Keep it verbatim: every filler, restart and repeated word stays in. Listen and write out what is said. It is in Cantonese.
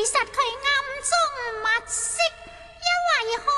實佢暗中物色，因為可